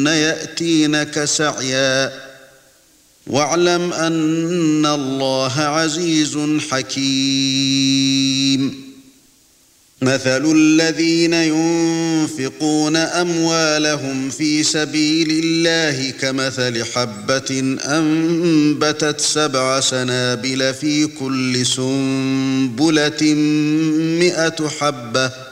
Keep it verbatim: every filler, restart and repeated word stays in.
يأتينك سعيا واعلم أن الله عزيز حكيم مثل الذين ينفقون أموالهم في سبيل الله كمثل حبة أنبتت سبع سنابل في كل سنبلة مئة حبة